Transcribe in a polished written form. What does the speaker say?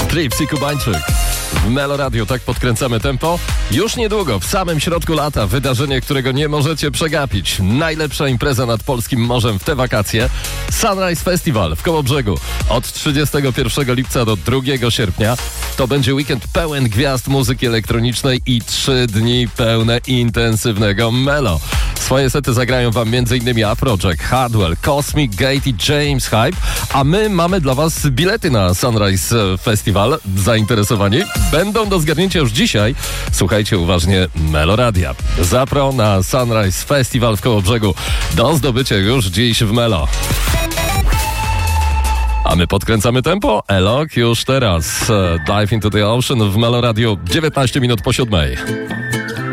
Tripsy Kubańczyk. W Melo Radio tak podkręcamy tempo. Już niedługo, w samym środku lata, wydarzenie, którego nie możecie przegapić. Najlepsza impreza nad polskim morzem w te wakacje. Sunrise Festival w Kołobrzegu. Od 31 lipca do 2 sierpnia. To będzie weekend pełen gwiazd muzyki elektronicznej i 3 dni pełne intensywnego Melo. Swoje sety zagrają wam m.in. Afrojack, Hardwell, Cosmic Gate i James Hype, a my mamy dla was bilety na Sunrise Festival. Zainteresowani? Będą do zgarnięcia już dzisiaj. Słuchajcie uważnie Melo Radia. Zapro na Sunrise Festival w Kołobrzegu. Do zdobycia już dziś w Melo. A my podkręcamy tempo. Elok już teraz. Dive into the Ocean w Melo Radio. 19 minut po 7.